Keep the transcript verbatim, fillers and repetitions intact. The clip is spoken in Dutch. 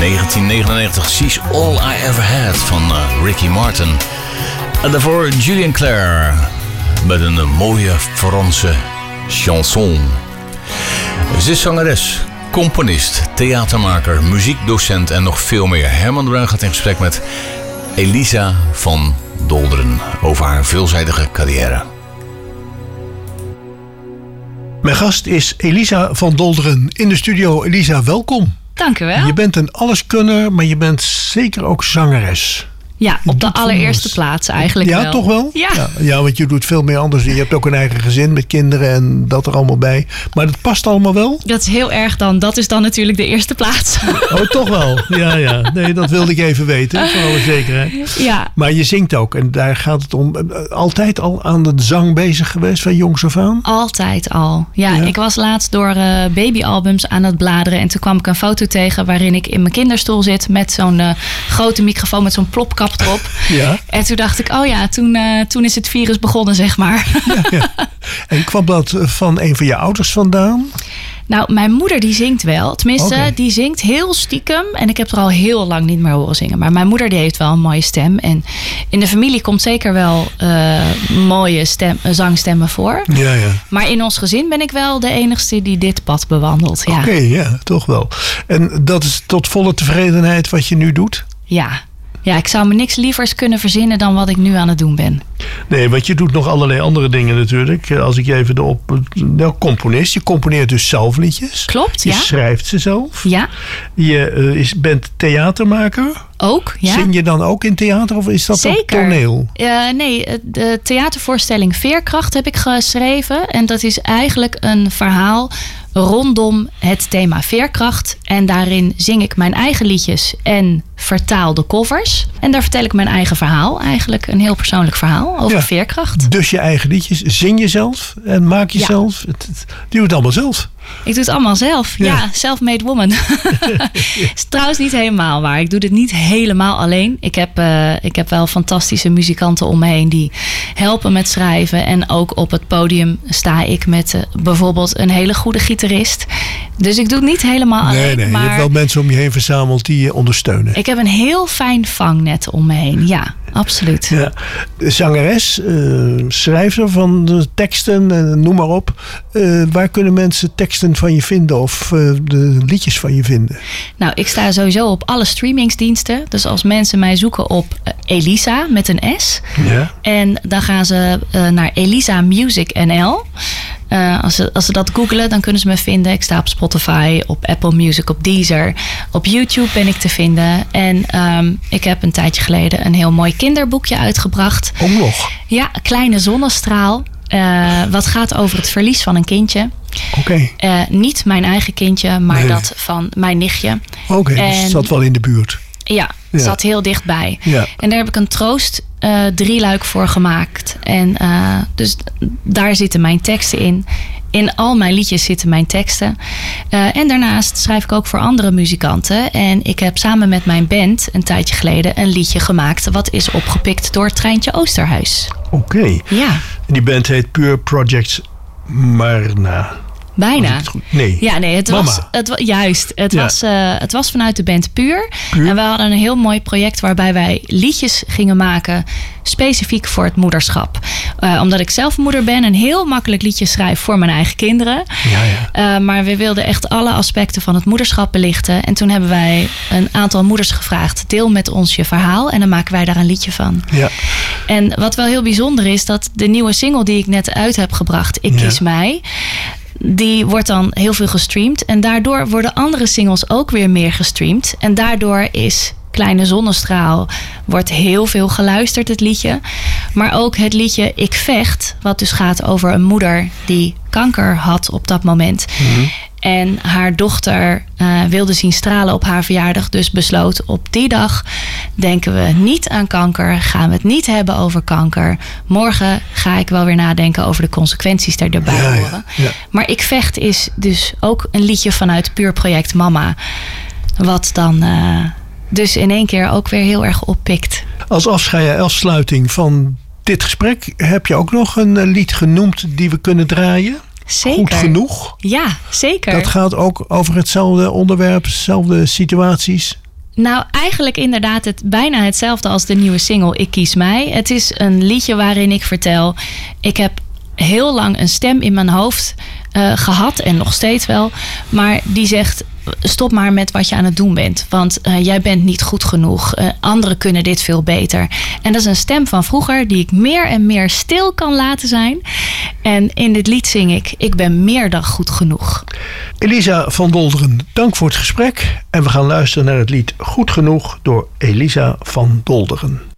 negentien negenennegentig, She's All I Ever Had van uh, Ricky Martin. En daarvoor Julien Clerc met een mooie Franse chanson. Ze is zangeres, componist, theatermaker, muziekdocent en nog veel meer. Herman de Bruin gaat in gesprek met Elisa van Dolderen over haar veelzijdige carrière. Mijn gast is Elisa van Dolderen in de studio. Elisa, welkom. Dank u wel. Je bent een alleskunner, maar je bent zeker ook zangeres. Ja, op de allereerste plaats eigenlijk ja, wel. Ja, toch wel? Ja. ja. Ja, want je doet veel meer anders. Je hebt ook een eigen gezin met kinderen en dat er allemaal bij. Maar dat past allemaal wel? Dat is heel erg dan. Dat is dan natuurlijk de eerste plaats. Oh, toch wel? Ja, ja. Nee, dat wilde ik even weten, voor alle zekerheid. Ja. Maar je zingt ook en daar gaat het om. Altijd al aan de zang bezig geweest van jongs af aan? Altijd al. Ja, ja. Ik was laatst door uh, babyalbums aan het bladeren. En toen kwam ik een foto tegen waarin ik in mijn kinderstoel zit met zo'n uh, grote microfoon met zo'n plopkap erop. Ja. En toen dacht ik, oh ja, toen, uh, toen is het virus begonnen, zeg maar. Ja, ja. En kwam dat van een van je ouders vandaan? Nou, mijn moeder die zingt wel. Tenminste, okay. Die zingt heel stiekem. En ik heb er al heel lang niet meer horen zingen. Maar mijn moeder die heeft wel een mooie stem. En in de familie komt zeker wel uh, mooie stem, uh, zangstemmen voor. Ja, ja. Maar in ons gezin ben ik wel de enigste die dit pad bewandelt. Ja. Oké, okay, ja, toch wel. En dat is tot volle tevredenheid wat je nu doet? Ja. Ja, ik zou me niks lievers kunnen verzinnen dan wat ik nu aan het doen ben. Nee, want je doet nog allerlei andere dingen natuurlijk. Als ik je even erop... Nou, componist. Je componeert dus zelf liedjes. Klopt, je ja. Je schrijft ze zelf. Ja. Je uh, is, bent theatermaker. Ook, ja. Zing je dan ook in theater of is dat Zeker. Op toneel? Uh, nee, de theatervoorstelling Veerkracht heb ik geschreven. En dat is eigenlijk een verhaal rondom het thema veerkracht. En daarin zing ik mijn eigen liedjes en vertaal de covers. En daar vertel ik mijn eigen verhaal. Eigenlijk een heel persoonlijk verhaal over ja, veerkracht. Dus je eigen liedjes zing je zelf en maak je ja. zelf. Het, het, je doet het allemaal zelf. Ik doe het allemaal zelf. Ja, ja self-made woman. ja. Is trouwens niet helemaal waar. Ik doe dit niet helemaal alleen. Ik heb, uh, ik heb wel fantastische muzikanten om me heen die helpen met schrijven. En ook op het podium sta ik met uh, bijvoorbeeld een hele goede gitarist. Dus ik doe het niet helemaal nee, alleen. Nee, maar je hebt wel mensen om je heen verzameld die je ondersteunen. Ik heb een heel fijn vangnet om me heen. Ja, absoluut. Ja. Zangeres, uh, schrijver van de teksten, uh, noem maar op. Uh, waar kunnen mensen teksten van je vinden of uh, de liedjes van je vinden? Nou, ik sta sowieso op alle streamingsdiensten. Dus als mensen mij zoeken op uh, Elisa met een S. Ja. En dan gaan ze uh, naar Elisa Music N L. Uh, als, ze, als ze dat googlen, dan kunnen ze me vinden. Ik sta op Spotify, op Apple Music, op Deezer. Op YouTube ben ik te vinden. En um, ik heb een tijdje geleden een heel mooi kinderboekje uitgebracht. Ook nog? Ja, Kleine Zonnestraal. Uh, wat gaat over het verlies van een kindje. Oké. Okay. Uh, niet mijn eigen kindje, maar nee. dat van mijn nichtje. Oké, okay, dus het zat wel in de buurt. Ja, het ja. zat heel dichtbij. Ja. En daar heb ik een troost uh, drieluik voor gemaakt. En uh, dus daar zitten mijn teksten in. In al mijn liedjes zitten mijn teksten. Uh, en daarnaast schrijf ik ook voor andere muzikanten. En ik heb samen met mijn band een tijdje geleden een liedje gemaakt. Wat is opgepikt door Treintje Oosterhuis. Oké. Okay. Ja. En die band heet Pure Projects Marna. Bijna. Het goed? Nee. Ja, nee, het Mama. was het, juist. Het, ja. was, uh, het was vanuit de band Puur. Puur. En we hadden een heel mooi project waarbij wij liedjes gingen maken specifiek voor het moederschap. Uh, omdat ik zelf moeder ben, een heel makkelijk liedje schrijf voor mijn eigen kinderen. Ja, ja. Uh, maar we wilden echt alle aspecten van het moederschap belichten. En toen hebben wij een aantal moeders gevraagd: deel met ons je verhaal. En dan maken wij daar een liedje van. Ja. En wat wel heel bijzonder is, dat de nieuwe single die ik net uit heb gebracht, Ik Kies ja. Mij, die wordt dan heel veel gestreamd. En daardoor worden andere singles ook weer meer gestreamd. En daardoor is Kleine Zonnestraal wordt heel veel geluisterd, het liedje. Maar ook het liedje Ik Vecht, wat dus gaat over een moeder die kanker had op dat moment. Mm-hmm. En haar dochter uh, wilde zien stralen op haar verjaardag. Dus besloot, op die dag denken we niet aan kanker. Gaan we het niet hebben over kanker. Morgen ga ik wel weer nadenken over de consequenties die erbij ja, horen. Ja, ja. Maar Ik Vecht is dus ook een liedje vanuit Puur Project Mama. Wat dan uh, dus in één keer ook weer heel erg oppikt. Als afscheid, afsluiting van dit gesprek heb je ook nog een lied genoemd die we kunnen draaien? Zeker. Goed genoeg. Ja, zeker. Dat gaat ook over hetzelfde onderwerp, dezelfde situaties. Nou, eigenlijk inderdaad het, bijna hetzelfde als de nieuwe single Ik Kies Mij. Het is een liedje waarin ik vertel, ik heb heel lang een stem in mijn hoofd uh, gehad en nog steeds wel. Maar die zegt, stop maar met wat je aan het doen bent. Want uh, jij bent niet goed genoeg. Uh, anderen kunnen dit veel beter. En dat is een stem van vroeger die ik meer en meer stil kan laten zijn. En in dit lied zing ik, ik ben meer dan goed genoeg. Elisa van Dolderen, dank voor het gesprek. En we gaan luisteren naar het lied Goed Genoeg door Elisa van Dolderen.